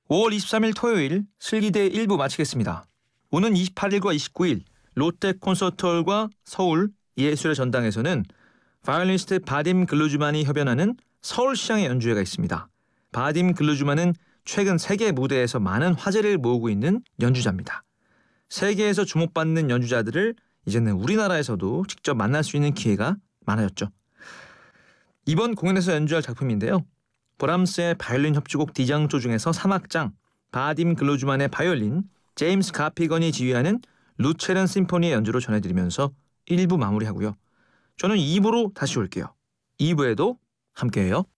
5월 23일 토요일 슬기대 1부 마치겠습니다. 오는 28일과 29일 롯데 콘서트홀과 서울 예술의 전당에서는 바이올리니스트 바딤 글루즈만이 협연하는 서울시장의 연주회가 있습니다. 바딤 글루즈만은 최근 세계 무대에서 많은 화제를 모으고 있는 연주자입니다. 세계에서 주목받는 연주자들을 이제는 우리나라에서도 직접 만날 수 있는 기회가 많아졌죠. 이번 공연에서 연주할 작품인데요. 브람스의 바이올린 협주곡 디장조 중에서 3악장, 바딤 글루즈만의 바이올린, 제임스 가피건이 지휘하는 루체른 심포니의 연주로 전해드리면서 1부 마무리하고요. 저는 2부로 다시 올게요. 2부에도 함께해요.